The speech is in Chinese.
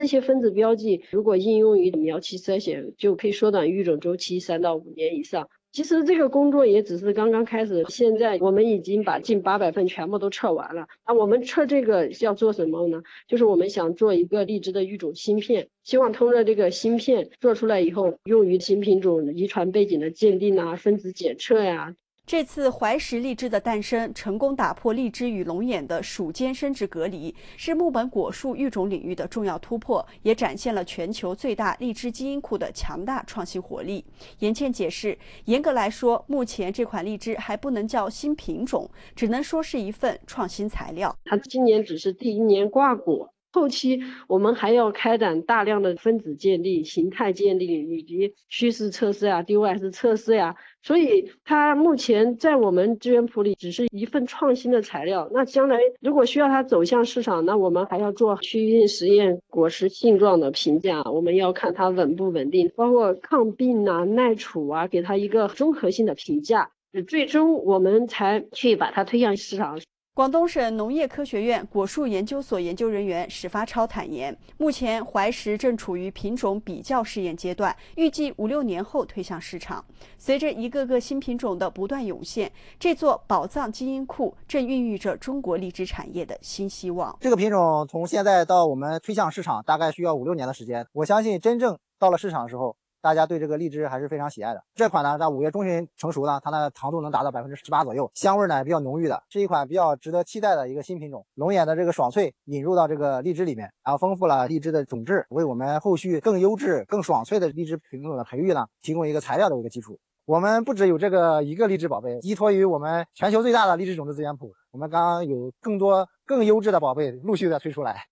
这些分子标记如果应用于苗期筛选，就可以缩短育种周期3到5年以上。其实这个工作也只是刚刚开始，现在我们已经把近800份全部都测完了。我们测这个要做什么呢？就是我们想做一个荔枝的育种芯片，希望通过这个芯片做出来以后，用于新品种遗传背景的鉴定啊、分子检测呀。 这次怀石荔枝的诞生，成功打破荔枝与龙眼的属间生殖隔离，是木本果树育种领域的重要突破，也展现了全球最大荔枝基因库的强大创新活力。严倩解释，严格来说，目前这款荔枝还不能叫新品种，只能说是一份创新材料。 它今年只是第1年挂果。后期我们还要开展大量的分子鉴定、形态鉴定以及趋势测试呀、DOS 测试呀，所以它目前在我们资源库里只是一份创新的材料。那将来如果需要它走向市场，那我们还要做区域实验、果实性状的评价，我们要看它稳不稳定，包括抗病啊、耐储啊，给它一个综合性的评价，最终我们才去把它推向市场。 广东省农业科学院果树研究所研究人员史发超坦言，目前怀石正处于品种比较试验阶段，预计5-6年后推向市场。随着一个个新品种的不断涌现，这座宝藏基因库正孕育着中国荔枝产业的新希望。 这个品种从现在到我们推向市场，大概需要5-6年的时间。我相信真正到了市场的时候，大家对这个荔枝还是非常喜爱的。这款呢，在5月中旬成熟呢，它的糖度能达到18%左右，香味呢也比较浓郁的，是一款比较值得期待的一个新品种。龙眼的这个爽脆引入到这个荔枝里面，然后丰富了荔枝的种质，为我们后续更优质、更爽脆的荔枝品种的培育呢，提供一个材料的一个基础。我们不只有这个一个荔枝宝贝，依托于我们全球最大的荔枝种子资源库，我们刚刚有更多更优质的宝贝陆续的推出来。